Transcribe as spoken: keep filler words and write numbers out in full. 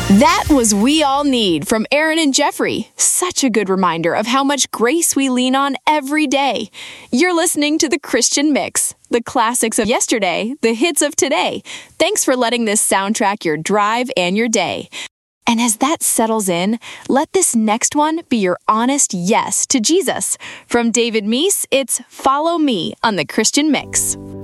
That was We All Need from Aaron and Jeffrey. Such a good reminder of how much grace we lean on every day. You're listening to The Christian Mix, the classics of yesterday, the hits of today. Thanks for letting this soundtrack your drive and your day. And as that settles in, let this next one be your honest yes to Jesus. From David Meese, it's Follow Me on The Christian Mix.